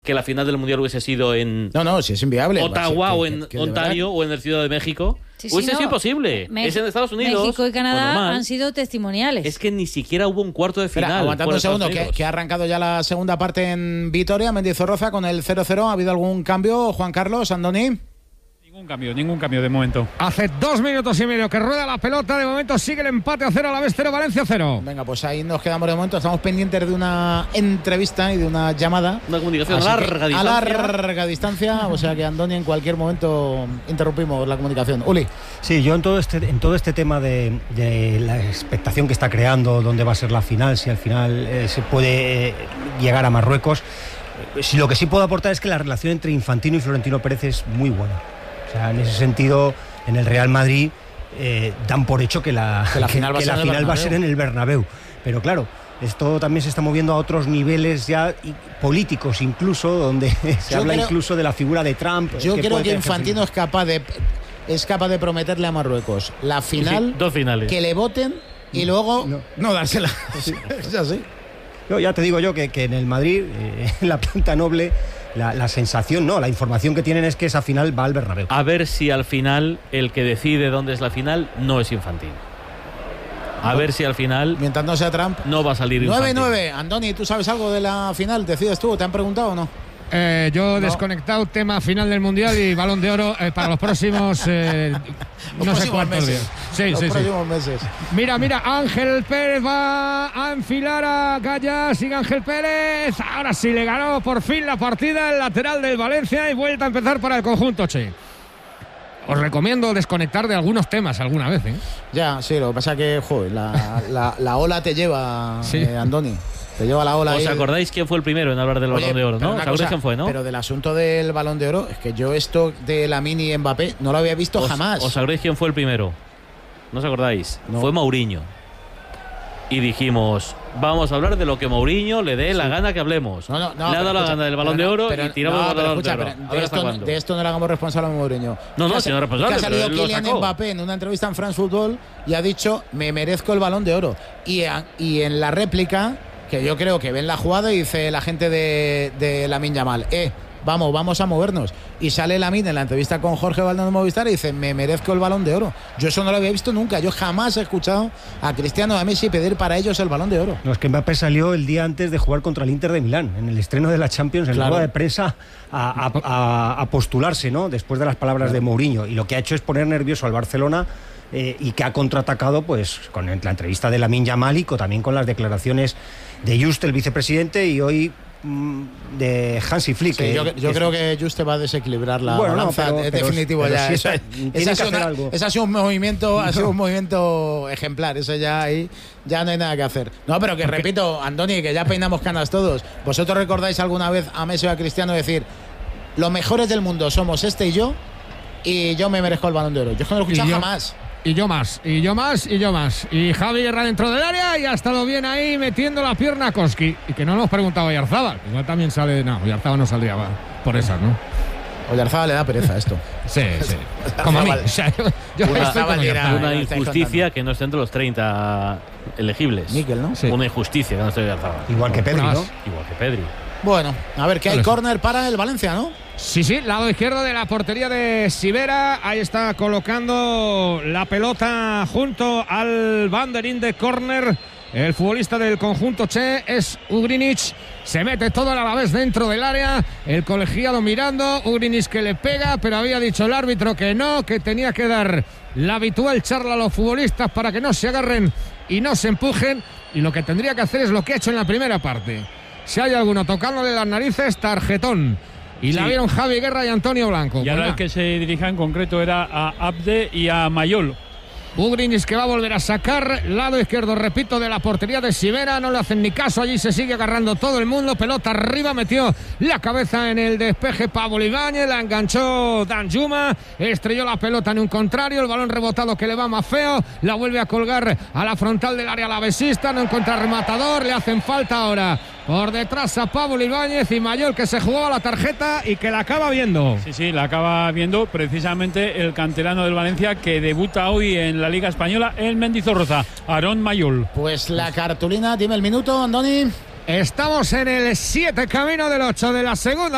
que la final del Mundial hubiese sido en No, si es inviable. Ottawa o en Ontario o en el Ciudad de México. Hubiese sido imposible. Es en Estados Unidos. México y Canadá han sido testimoniales. Es que ni siquiera hubo un cuarto de final. Aguantando un segundo, que ha arrancado ya la segunda parte en Vitoria, Mendizorroza con el 0-0. ¿Ha habido algún cambio, Juan Carlos, Andoni? Ningún cambio de momento. Hace 2 minutos y medio que rueda la pelota. De momento sigue el empate a 0, Alavés 0, Valencia 0. Venga, pues ahí nos quedamos de momento. Estamos pendientes de una entrevista y de una llamada. Una comunicación a larga distancia. O sea que, Andoni, en cualquier momento interrumpimos la comunicación. Uli. Sí, yo en todo este tema de la expectación que está creando, dónde va a ser la final, si al final se puede llegar a Marruecos. Lo que sí puedo aportar es que la relación entre Infantino y Florentino Pérez es muy buena. O sea, en ese sentido, en el Real Madrid dan por hecho que la final va a ser en el Bernabéu. Pero claro, esto también se está moviendo a otros niveles ya políticos incluso, donde se habla incluso de la figura de Trump. Yo creo que Infantino es capaz de prometerle a Marruecos la final, 2 finales, que le voten y luego no dársela. Sí. Es así. Ya te digo yo que en el Madrid, en la planta noble, la sensación, la información que tienen es que esa final va al Bernabéu. A ver si al final el que decide dónde es la final no es Infantino. A ver si al final, mientras no sea Trump, no va a salir Infantino. 9-9. Andoni, ¿tú sabes algo de la final? ¿Decides tú? ¿Te han preguntado o no? Yo desconectado, tema final del Mundial y Balón de Oro para los próximos no sé cuántos días. Los próximos meses. Mira, Ángel Pérez va a enfilar a Gaya. Sigue Ángel Pérez. Ahora sí le ganó por fin la partida el lateral del Valencia y vuelta a empezar para el conjunto Che. Os recomiendo desconectar de algunos temas alguna vez, ¿eh? Ya, sí, lo que pasa es que, joder, la ola te lleva, sí. Andoni. Te lleva la ola. ¿Os acordáis quién fue el primero en hablar del Balón de Oro, no? ¿Os acordáis quién fue, no? Pero del asunto del Balón de Oro, es que yo esto de Lamine y Mbappé no lo había visto jamás. ¿Os acordáis quién fue el primero? ¿No os acordáis? No. Fue Mourinho. Y dijimos, vamos a hablar de lo que Mourinho le dé la gana que hablemos. No, le ha dado la gana del Balón de Oro y tiramos el Balón de Oro. De esto no le hagamos responsable a Mourinho. No, señor responsable. Ha salido Kylian Mbappé en una entrevista en France Football y ha dicho, me merezco el Balón de Oro. Y en la réplica, que yo creo que ven la jugada y dice la gente de Lamine Yamal, vamos a movernos. Y sale Lamine en la entrevista con Jorge Valdano de Movistar y dice, me merezco el Balón de Oro. Yo eso no lo había visto nunca. Yo jamás he escuchado a Cristiano y a Messi pedir para ellos el Balón de Oro. No, es que Mbappé salió el día antes de jugar contra el Inter de Milán, en el estreno de la Champions, en la rueda de prensa, a postularse, ¿no? Después de las palabras de Mourinho. Y lo que ha hecho es poner nervioso al Barcelona. Y que ha contraatacado pues con la entrevista de Lamine Yamal y también con las declaraciones de Just, el vicepresidente, y hoy de Hansi Flick. Sí, yo creo que Just va a desequilibrar la balanza, es definitivo ya. Ese ha sido un movimiento ejemplar. Eso ya ahí ya no hay nada que hacer. No, pero que repito, Andoni, que ya peinamos canas todos. ¿Vosotros recordáis alguna vez a Messi o a Cristiano decir, los mejores del mundo somos este y yo me merezco el Balón de Oro? Yo no lo he escuchado jamás. Y yo más. Y Javi Guerra dentro del área y ha estado bien ahí metiendo la pierna a Koski. Y que no nos preguntaba Oyarzábal. Igual también sale. No, Oyarzábal no saldría por esas, ¿no? Oyarzábal le da pereza esto. Sí. Como a mí. O sea, una injusticia que no esté entre los 30 elegibles. Níquel, ¿no? Sí. Una injusticia que no esté Oyarzábal. Igual que Pedri, ¿no? Igual que Pedri. Bueno, a ver, que hay córner para el Valencia, ¿no? Sí, lado izquierdo de la portería de Sivera. Ahí está colocando la pelota junto al banderín de córner. El futbolista del conjunto Che es Ugrinic. Se mete todo a la vez dentro del área. El colegiado mirando. Ugrinic que le pega, pero había dicho el árbitro que no, que tenía que dar la habitual charla a los futbolistas para que no se agarren y no se empujen. Y lo que tendría que hacer es lo que ha hecho en la primera parte. Si hay alguno tocándole las narices, tarjetón. Y la vieron Javi Guerra y Antonio Blanco. Y ahora el que se dirija en concreto era a Abde y a Mayol. Ugrinis que va a volver a sacar. Lado izquierdo, repito, de la portería de Sivera. No le hacen ni caso. Allí se sigue agarrando todo el mundo. Pelota arriba. Metió la cabeza en el despeje Pablo Ibáñez. La enganchó Danjuma. Estrelló la pelota en un contrario. El balón rebotado que le va más feo. La vuelve a colgar a la frontal del área alavesista. No encuentra rematador. Le hacen falta ahora por detrás a Pablo Ibáñez y Mayol, que se jugaba la tarjeta y que la acaba viendo. Sí, la acaba viendo precisamente el canterano del Valencia, que debuta hoy en la Liga Española, el Mendizorroza, Aarón Mayol. Pues la cartulina, dime el minuto, Andoni. Estamos en el 7 camino del 8 de la segunda.